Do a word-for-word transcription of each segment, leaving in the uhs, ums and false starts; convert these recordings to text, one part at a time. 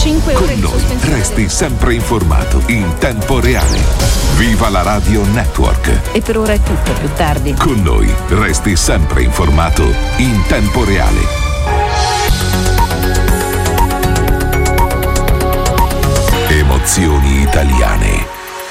cinque ore Con di noi sospensione. resti sempre informato in tempo reale. Viva la Radio Network. E per ora è tutto, più tardi. Con noi resti sempre informato in tempo reale. Emozioni italiane.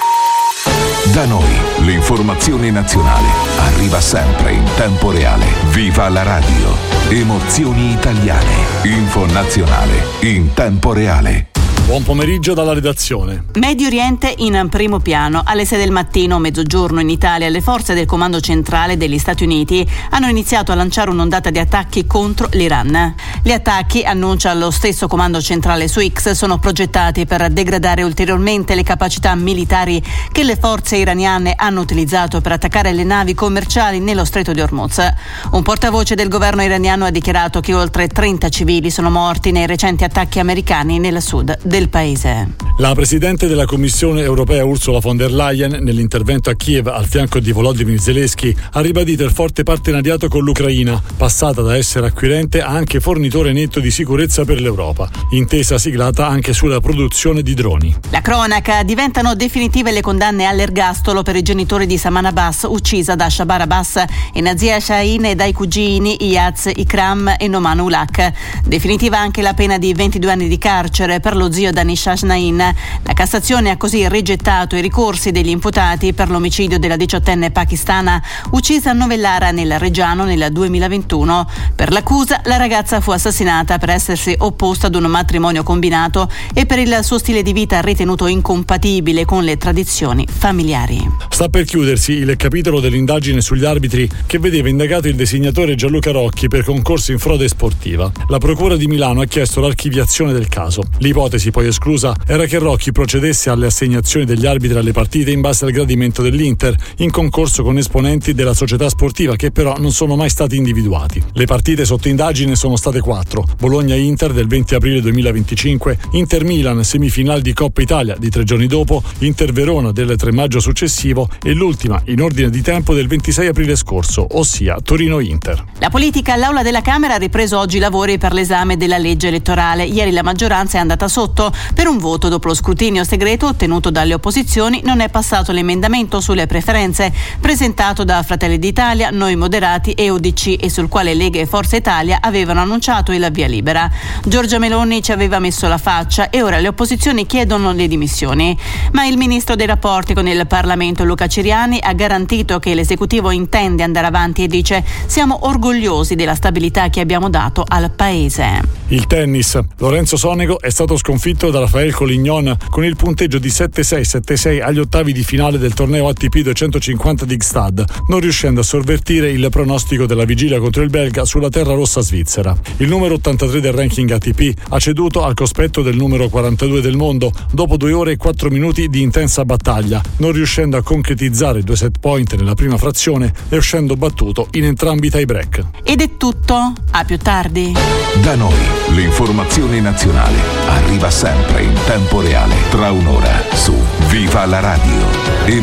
Da noi l'informazione nazionale arriva sempre in tempo reale. Viva la radio. Emozioni italiane. Info nazionale in tempo reale. Buon pomeriggio dalla redazione. Medio Oriente in primo piano. Alle sei del mattino, mezzogiorno in Italia, le forze del comando centrale degli Stati Uniti hanno iniziato a lanciare un'ondata di attacchi contro l'Iran. Gli attacchi, annuncia lo stesso comando centrale su X, sono progettati per degradare ulteriormente le capacità militari che le forze iraniane hanno utilizzato per attaccare le navi commerciali nello stretto di Hormuz. Un portavoce del governo iraniano ha dichiarato che oltre trenta civili sono morti nei recenti attacchi americani nel sud del paese. La presidente della Commissione europea Ursula von der Leyen, nell'intervento a Kiev al fianco di Volodymyr Zelensky, ha ribadito il forte partenariato con l'Ucraina, passata da essere acquirente a anche fornitore netto di sicurezza per l'Europa, intesa siglata anche sulla produzione di droni. La cronaca: diventano definitive le condanne all'ergastolo per i genitori di Saman Abbas, uccisa da Shabar Abbas, e Nazia Shahin, e dai cugini Iyaz Ikram e Noman Ulak. Definitiva anche la pena di ventidue anni di carcere per lo zio Danish Nain. La Cassazione ha così rigettato i ricorsi degli imputati per l'omicidio della diciottenne pakistana uccisa a Novellara nel Reggiano nel duemilaventuno. Per l'accusa, la ragazza fu assassinata per essersi opposta ad un matrimonio combinato e per il suo stile di vita ritenuto incompatibile con le tradizioni familiari. Sta per chiudersi il capitolo dell'indagine sugli arbitri che vedeva indagato il disegnatore Gianluca Rocchi per concorso in frode sportiva. La Procura di Milano ha chiesto l'archiviazione del caso. L'ipotesi poi esclusa era che Rocchi procedesse alle assegnazioni degli arbitri alle partite in base al gradimento dell'Inter, in concorso con esponenti della società sportiva che però non sono mai stati individuati. Le partite sotto indagine sono state quattro: Bologna-Inter del venti aprile duemilaventicinque, Inter-Milan semifinale di Coppa Italia di tre giorni dopo, Inter-Verona del tre maggio successivo e l'ultima in ordine di tempo del ventisei aprile scorso, ossia Torino-Inter. La politica: all'Aula della Camera ha ripreso oggi i lavori per l'esame della legge elettorale. Ieri la maggioranza è andata sotto per un voto dopo lo scrutinio segreto ottenuto dalle opposizioni. Non è passato l'emendamento sulle preferenze presentato da Fratelli d'Italia, Noi Moderati e U D C e sul quale Lega e Forza Italia avevano annunciato il via libera. Giorgia Meloni ci aveva messo la faccia e ora le opposizioni chiedono le dimissioni. Ma il ministro dei rapporti con il Parlamento Luca Ciriani ha garantito che l'esecutivo intende andare avanti e dice: siamo orgogliosi della stabilità che abbiamo dato al paese. Il tennis: Lorenzo Sonego è stato sconfitto da Rafael Collignon con il punteggio di sette sei sette sei agli ottavi di finale del torneo A T P duecentocinquanta di Gstad, non riuscendo a sovvertire il pronostico della vigilia contro il belga sulla terra rossa svizzera. Il numero ottantatré del ranking A T P ha ceduto al cospetto del numero quarantadue del mondo dopo due ore e quattro minuti di intensa battaglia, non riuscendo a concretizzare due set point nella prima frazione e uscendo battuto in entrambi i tie break. Ed è tutto, a più tardi. Da noi l'informazione nazionale arriva sempre in tempo reale, tra un'ora su Viva la Radio.